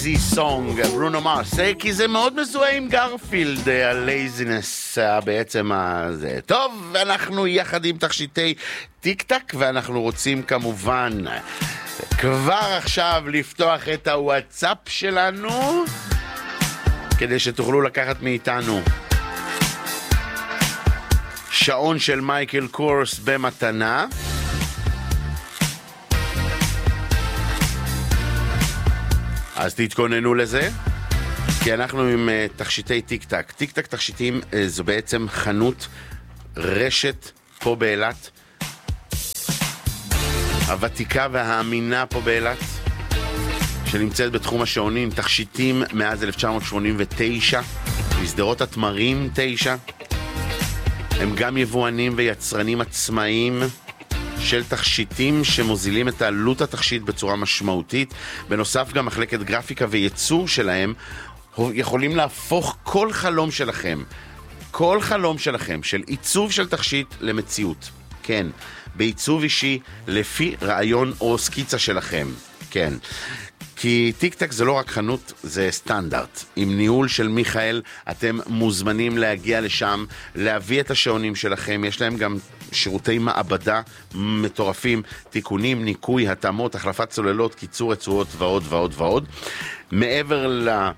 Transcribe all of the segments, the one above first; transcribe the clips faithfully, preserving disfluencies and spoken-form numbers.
לייזי סונג, ברונו מרס, כי זה מאוד מזוהה עם גרפילד, הלייזינס בעצם הזה. טוב, אנחנו יחד עם תכשיטי טיק טק, ואנחנו רוצים כמובן כבר עכשיו לפתוח את הוואטסאפ שלנו, כדי שתוכלו לקחת מאיתנו שעון של מייקל קורס במתנה. אז תתכוננו לזה, כי אנחנו עם uh, תכשיטי טיק טק. טיק טק תכשיטים uh, זו בעצם חנות רשת פה באילת, הוותיקה והאמינה פה באילת, שנמצאת בתחום השעונים, תכשיטים מאז אלף תשע מאות שמונים ותשע, מסדרות התמרים תשע. הם גם יבואנים ויצרנים עצמאיים של תכשיטים שמוזילים את עלות התכשיט בצורה משמעותית. בנוסף גם מחלקת גרפיקה וייצור שלהם יכולים להפוך כל חלום שלכם, כל חלום שלכם של עיצוב של תכשיט למציאות. כן, בעיצוב אישי לפי רעיון או סקיצה שלכם. כן. כי טיק טק זה לא רק חנות, זה סטנדרט. עם ניהול של מיכאל, אתם מוזמנים להגיע לשם, להביא את השעונים שלכם. יש להם גם שירותי מעבדה מטורפים, תיקונים, ניקוי, התאמות, החלפת צוללות, קיצור רצועות ועוד ועוד ועוד. מעבר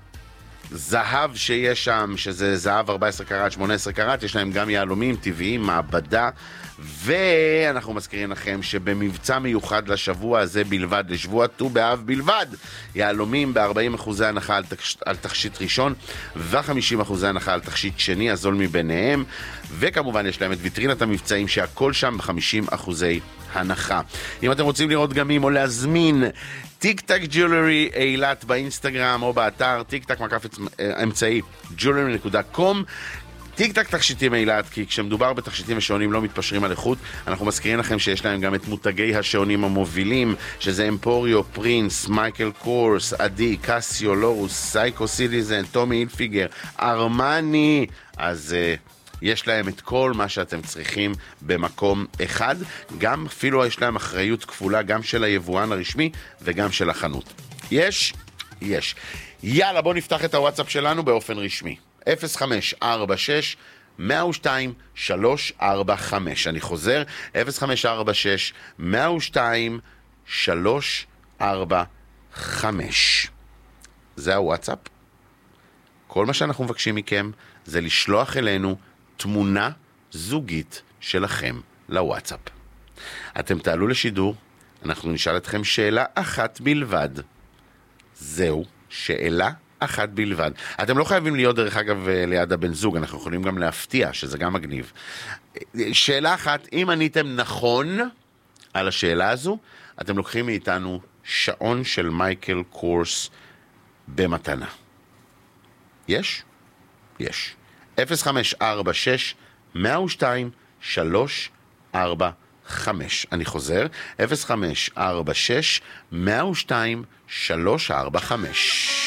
לזהב שיש שם, שזה זהב ארבע עשרה קראט, שמונה עשרה קראט, יש להם גם יהלומים טבעיים, מעבדה. ואנחנו מזכירים לכם שבמבצע מיוחד לשבוע הזה בלבד, לשבוע ט"ו באב בלבד, יהלומים ב-ארבעים אחוז הנחה על, תקש... על תכשיט ראשון ו-חמישים אחוז הנחה על תכשיט שני, הזול מביניהם. וכמובן יש להם את ויטרינת המבצעים שהכל שם ב-חמישים אחוז הנחה. אם אתם רוצים לראות גמים או להזמין טיק טק ג'ולרי אילת באינסטגרם או באתר טיק טק מקף אמצעי ג'ולרי נקודה קום. טיק טק תכשיטים אילת, כי כשמדובר בתכשיטים ושעונים לא מתפשרים על איכות. אנחנו מזכירים לכם שיש להם גם את מותגי השעונים המובילים, שזה אמפוריו, פרינס, מייקל קורס, אדי, קסיו, לורוס, סייקו סיטיזן, טומי הילפיגר, ארמני. אז uh, יש להם את כל מה שאתם צריכים במקום אחד. גם אפילו יש להם אחריות כפולה, גם של היבואן הרשמי וגם של החנות. יש? יש. יאללה, בוא נפתח את הוואטסאפ שלנו באופן רשמי. אפס חמש ארבע שש מאה ושתיים שלוש ארבע חמש. אני חוזר, אפס חמש ארבע שש מאה ושתיים שלוש ארבע חמש. זה הוואטסאפ. כל מה שאנחנו מבקשים מכם זה לשלוח אלינו תמונה זוגית שלכם לוואטסאפ. אתם תעלו לשידור, אנחנו נשאל אתכם שאלה אחת בלבד. זהו, שאלה אחת בלבד. אתם לא חייבים להיות דרך אגב ליד הבן זוג, אנחנו יכולים גם להפתיע, שזה גם מגניב. שאלה אחת, אם עניתם נכון על השאלה הזו, אתם לוקחים מאיתנו שעון של מייקל קורס במתנה. יש? יש. אפס חמש ארבע שש מאה ושתיים שלוש ארבע חמש. אני חוזר, אפס חמש ארבע שש מאה ושתיים שלוש ארבע חמש.